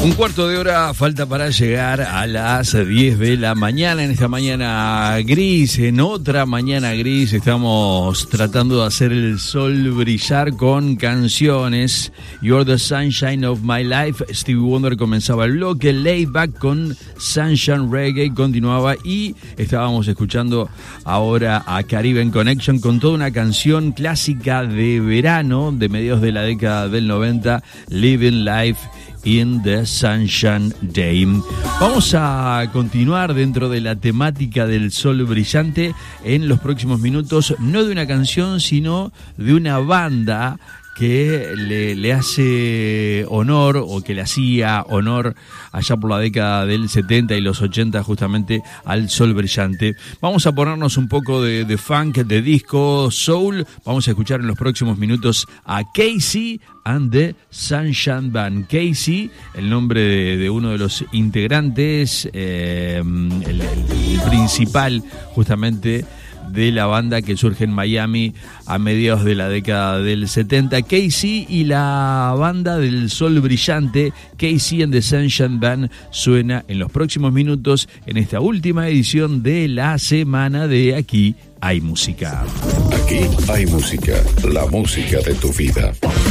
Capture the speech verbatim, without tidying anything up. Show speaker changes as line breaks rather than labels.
Un cuarto de hora falta para llegar a las diez de la mañana. En esta mañana gris, en otra mañana gris, estamos tratando de hacer el sol brillar con canciones. You're the Sunshine of My Life, Stevie Wonder comenzaba el bloque. Layback con Sunshine Reggae continuaba, y estábamos escuchando ahora a Caribbean Connection con toda una canción clásica de verano de mediados de la década del noventa, Living Life in the Sunshine Day. Vamos a continuar dentro de la temática del sol brillante en los próximos minutos, no de una canción, sino de una banda que le, le hace honor, o que le hacía honor allá por la década del setenta y los ochenta, justamente al sol brillante. Vamos a ponernos un poco de, de funk, de disco, soul. Vamos a escuchar en los próximos minutos a Casey and the Sunshine Band. Casey, el nombre de, de uno de los integrantes, eh, el, el, el principal justamente de la banda que surge en Miami a mediados de la década del setenta. Casey y la banda del sol brillante, Casey and the Sunshine Band, suena en los próximos minutos en esta última edición de la semana de Aquí hay música.
Aquí hay música, la música de tu vida.